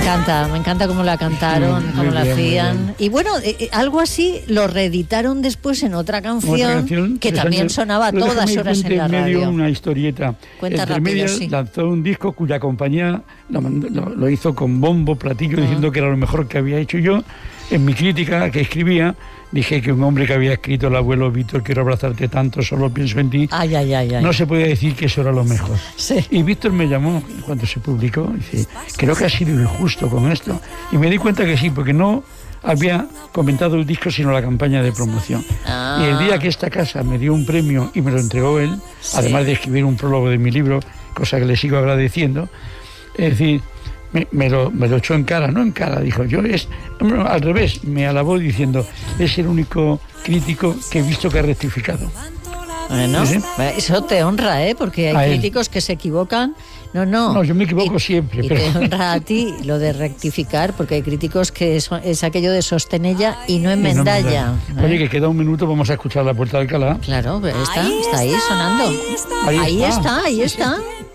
me encanta cómo la cantaron, cómo la hacían. Y bueno, algo así lo reeditaron después en otra canción que también sonaba a todas horas en la radio. Una historieta. Cuenta rápido, sí. Lanzó un disco cuya compañía lo hizo con bombo, platillo, diciendo que era lo mejor que había hecho. Yo, en mi crítica que escribía, dije que un hombre que había escrito El abuelo Víctor, quiero abrazarte tanto, solo pienso en ti, no se podía decir que eso era lo mejor. Sí. Y Víctor me llamó cuando se publicó, y dice, creo que ha sido injusto con esto. Y me di cuenta que sí, porque no había comentado el disco sino la campaña de promoción. Y el día que esta casa me dio un premio y me lo entregó él, además de escribir un prólogo de mi libro, cosa que le sigo agradeciendo, es decir, me lo echó en cara, no en cara, dijo, al revés, me alabó diciendo, es el único crítico que he visto que ha rectificado. Bueno, ¿sí? Eso te honra, porque hay críticos que se equivocan. No, yo me equivoco siempre. Y te honra a ti lo de rectificar, porque hay críticos que es aquello de sostenella y no enmendalla. Oye, que queda un minuto, vamos a escuchar La Puerta de Alcalá. Claro, está ahí sonando. Ahí está.